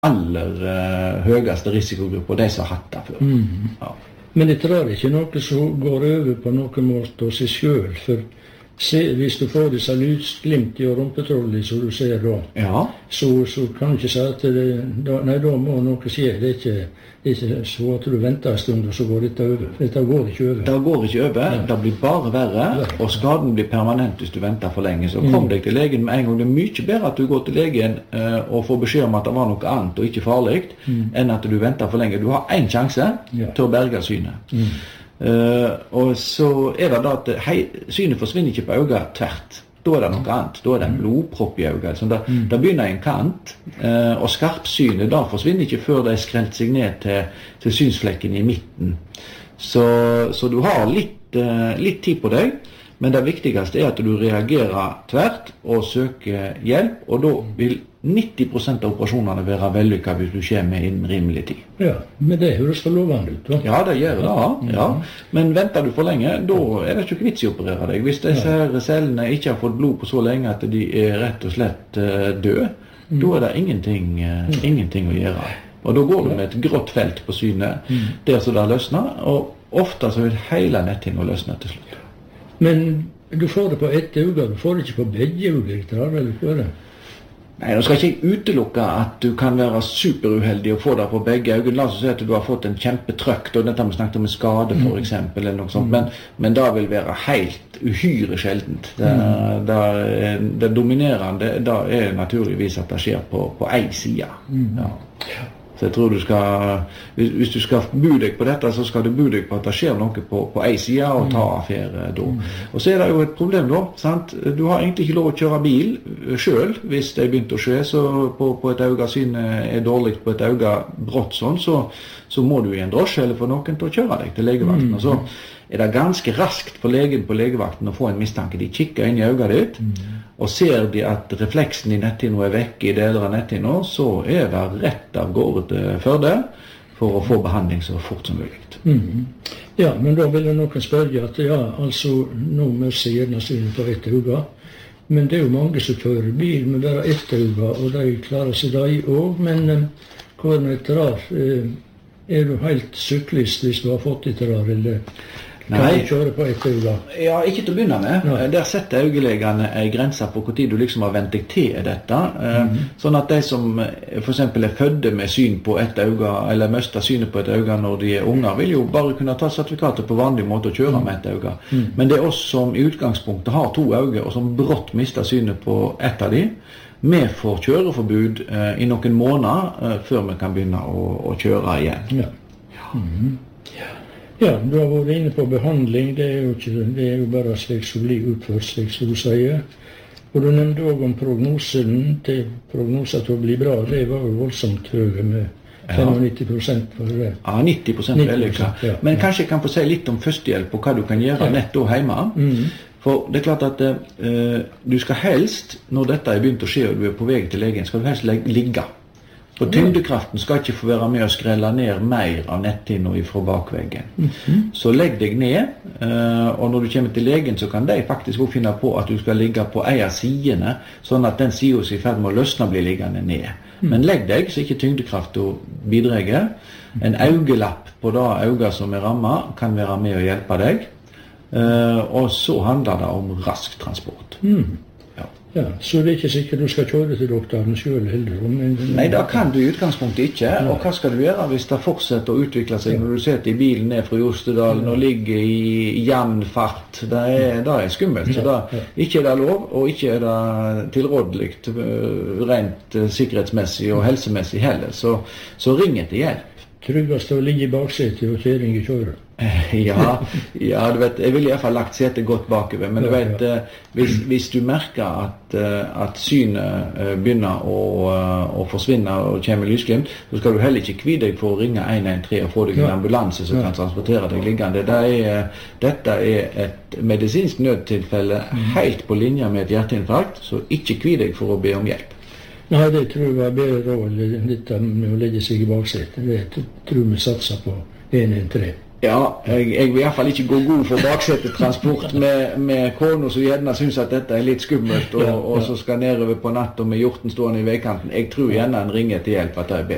aller høyeste risikogrupper, de som har hatt det før. Ja. Men dette er ikke noe som går over på noen måte av seg selv, for hvis du får disse lysglimt i rumpetrollet, som du ser da, så kan du ikke si at da må noe skje. Det er ikke så at du venter en stund, og så går dette over. Dette går ikke over. Det går ikke over, det blir bare verre, og skaden blir permanent hvis du venter for lenge. Så kom deg til legen med en gang. Det er mye bedre at du går til legen og får beskjed om at det var noe annet og ikke farlig, enn at du venter for lenge. Du har en sjanse til å berge synet. Og så er det da at synet forsvinner ikke på øyet tvert. Da er det noe annet. Da er det en blodpropp i øyet. Så da begynner en kant, og skarpsynet da forsvinner ikke før det er skrelt seg ned til synsflekken i midten. Så du har litt tid på deg, men det viktigste er at du reagerer tvert og søker hjelp, og da vil 90% av operasjonene være vellykket hvis du kommer innen rimelig tid. Ja, men det høres for lovende ut, da. Ja, det gjør det, ja. Men venter du for lenge, da er det ikke vits i å operere deg. Hvis disse cellene ikke har fått blod på så lenge at de er rett og slett døde, da er det ingenting å gjøre. Og da går du med et grått felt på synet, der så det løsner, og ofte så vil hele netthinna løsne til slutt. Men du får det på ett øye, du får det ikke på begge øyne, eller hva er det? Nei, nå skal ikke jeg utelukke at du kan være superuheldig og få det på begge øyne. La oss si at du har fått en kjempetrøkk, og dette vi snakket om en skade for eksempel, eller noe sånt, men det vil være helt uhyre sjeldent. Det dominerende, det er naturligvis at det skjer på en side. Ja. Så jeg tror du skal, hvis du skal bo deg på dette, så skal du bo deg på at det skjer noe på en side og ta affære da. Og så er det jo et problem da, sant? Du har egentlig ikke lov å kjøre bil selv hvis det er begynt å skje, så på et øye synet er dårlig på et øye brått sånn, så må du i en drosje eller få noen til å kjøre deg til legevakten. Og så er det ganske raskt for legen på legevakten å få en mistanke. De kikker inn i øyet ditt, og ser de at refleksen i netthinna er vekk i deler av netthinna, så er det rett av gårde til Førde for å få behandling så fort som mulig. Ja, men da vil noen spørre at altså, nå møter gjerne synet på ett øye, men det er jo mange som kjører bil med bare ett øye, og de klarer seg da i også, men hva er det rar? Er du helt syklist hvis du har fått et rar, eller kan du kjøre på ett øye? Ja, ikke til å begynne med. Der setter øyelegene en grense på hvor tid du liksom har vent deg til dette. Sånn at de som for eksempel er fødde med syn på ett øye, eller mister synet på ett øye når de er unger, vil jo bare kunne ta sertifikatet på vanlig måte og kjøre med ett øye. Men det er oss som i utgangspunktet har to øyne, og som brått mister synet på ett av de. Vi får kjøreforbud i noen måneder før vi kan begynne å kjøre igjen. Ja, du har vært inne på behandling. Det er jo bare slik som blir utført, slik som du sier. Og du nevnte også om prognosen til å bli bra. Det var jo voldsomt høye med 95% for det. Ja, 90% vellykket. Men kanskje jeg kan få si litt om førstehjelp og hva du kan gjøre nett da hjemme. For det er klart at du skal helst, når dette er begynt å skje og du er på vei til legen, skal du helst ligge. For tyngdekraften skal ikke få være med å skrelle ned mer av netthinna fra bakveggen. Så legg deg ned, og når du kommer til legen så kan de faktisk også finne på at du skal ligge på en av sidene, sånn at den siden som er i ferd med å løsne blir liggende ned. Men legg deg så ikke tyngdekraften bidrar. En øyelapp på det øyet som er rammet kan være med å hjelpe deg, og så handler det om rask transport. Ja, så det er ikke sikkert du skal kjøre til doktoren selv heller? Nei, det kan du i utgangspunktet ikke. Og hva skal du gjøre hvis det fortsetter å utvikle seg når du sitter i bilen ned fra Jostedalen og ligger i jevn fart? Det er skummelt. Så ikke er det lov, og ikke er det tilrådelig rent sikkerhetsmessig og helsemessig heller. Så ring etter hjelp. Tryggest å ligge i baksetet og kjøring i kjøret? Ja, du vet, jeg vil i hvert fall lagt setet godt bakover, men du vet, hvis du merker at synet begynner å forsvinne og kommer lysglimt, så skal du heller ikke kvide deg for å ringe 113 og få deg en ambulanse som kan transportere deg liggende. Dette er et medisinsk nødtilfelle helt på linje med et hjerteinfarkt, så ikke kvide deg for å be om hjelp. Nei, det tror jeg var bedre råd, dette med å legge seg i baksetet. Det tror vi satser på 113. Ja, jeg vil i hvert fall ikke gå god for baksetetransport med kona som gjerne synes at dette er litt skummelt, og så skal nedover på natt og med hjorten stående i veikanten. Jeg tror gjerne en ringer til hjelp at det er bedre.